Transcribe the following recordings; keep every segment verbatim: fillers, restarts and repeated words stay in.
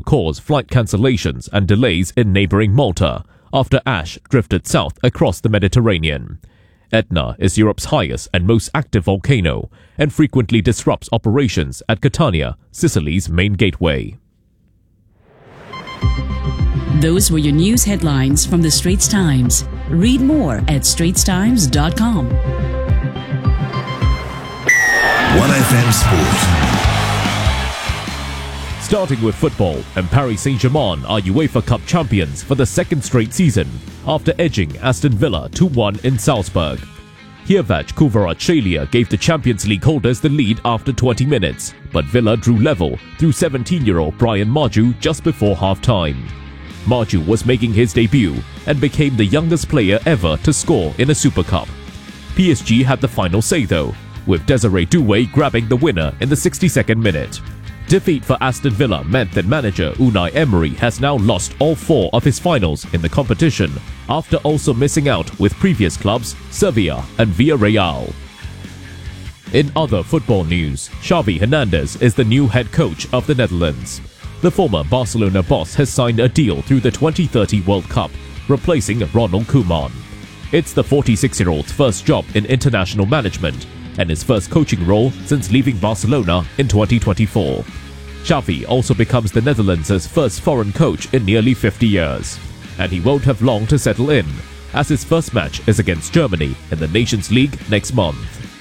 caused flight cancellations and delays in neighbouring Malta after ash drifted south across the Mediterranean. Etna is Europe's highest and most active volcano and frequently disrupts operations at Catania, Sicily's main gateway. Those were your news headlines from the Straits Times. Read more at straits times dot com. one F M Sport. Starting with football, and Paris Saint-Germain are UEFA Cup champions for the second straight season after edging Aston Villa two one in Salzburg. Hervé Kvaratskhelia gave the Champions League holders the lead after twenty minutes, but Villa drew level through seventeen-year-old Brian Maggio just before half-time. Maggio was making his debut and became the youngest player ever to score in a Super Cup. P S G had the final say though, with Desiree Doué grabbing the winner in the sixty-second minute. Defeat for Aston Villa meant that manager Unai Emery has now lost all four of his finals in the competition, after also missing out with previous clubs Sevilla and Villarreal. In other football news, Xavi Hernandez is the new head coach of the Netherlands. The former Barcelona boss has signed a deal through the twenty thirty World Cup, replacing Ronald Koeman. It's the forty-six-year-old's first job in international management and his first coaching role since leaving Barcelona in twenty twenty-four. Xavi also becomes the Netherlands' first foreign coach in nearly fifty years. And he won't have long to settle in, as his first match is against Germany in the Nations League next month.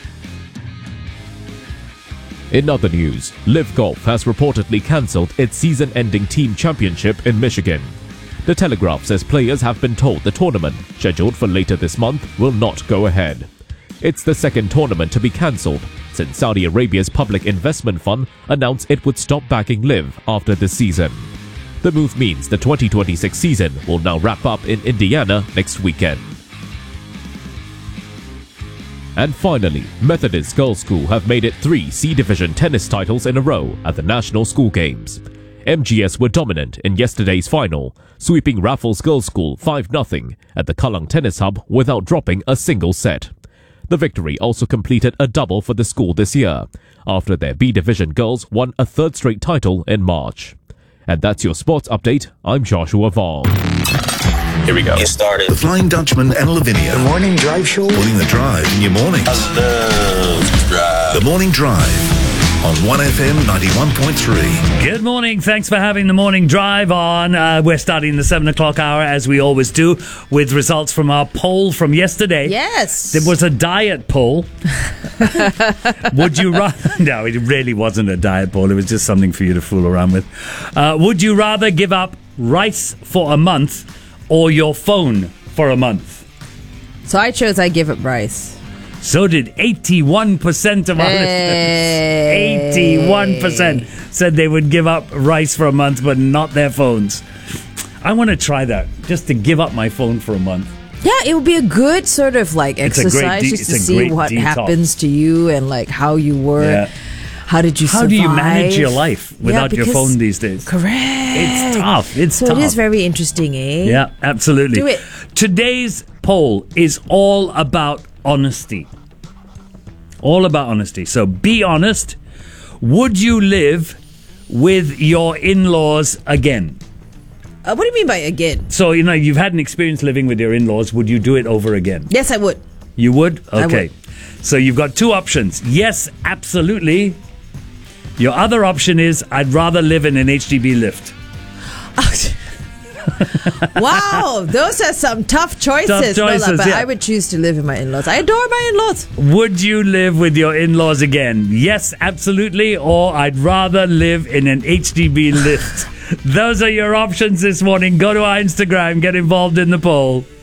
In other news, Live Golf has reportedly cancelled its season-ending team championship in Michigan. The Telegraph says players have been told the tournament, scheduled for later this month, will not go ahead. It's the second tournament to be cancelled since Saudi Arabia's Public Investment Fund announced it would stop backing Live after this season. The move means the twenty twenty-six season will now wrap up in Indiana next weekend. And finally, Methodist Girls' School have made it three C Division tennis titles in a row at the National School Games. M G S were dominant in yesterday's final, sweeping Raffles Girls' School five nothing at the Kallang Tennis Hub without dropping a single set. The victory also completed a double for the school this year, after their B Division girls won a third straight title in March. And that's your sports update. I'm Joshua Vaughn. Here we go. Get started. The Flying Dutchman and Lavinia. The Morning Drive Show. Putting the drive in your morning. The Morning Drive on one F M ninety-one point three. Good morning. Thanks for having the Morning Drive on. Uh, we're starting the seven o'clock hour, as we always do, with results from our poll from yesterday. Yes. It was a diet poll. Would you rather... No, it really wasn't a diet poll. It was just something for you to fool around with. Uh, would you rather give up rice for a month or your phone for a month? So I chose I give up rice. So did eighty-one percent of our Hey. listeners. eighty-one percent said they would give up rice for a month, but not their phones. I want to try that, just to give up my phone for a month. Yeah, it would be a good sort of like It's a great exercise de- just it's to a see great what detox. happens to you and like how you were. Yeah. How did you How survive? do you manage your life without Yeah, your because- phone these days? Correct. It's tough. It's so tough. it is very interesting, eh? Yeah, absolutely. Do it. Today's poll is all about honesty. All about honesty. So be honest. Would you live with your in-laws again? Uh, what do you mean by again? So, you know, you've had an experience living with your in-laws. Would you do it over again? Yes, I would. You would? Okay. I would. So you've got two options. Yes, absolutely. Your other option is I'd rather live in an H D B lift. Wow, those are some tough choices. Tough choices, Lola, but yeah. I would choose to live with my in-laws. I adore my in-laws. Would you live with your in-laws again? Yes, absolutely. Or I'd rather live in an H D B lift. Those are your options this morning. Go to our Instagram. Get involved in the poll.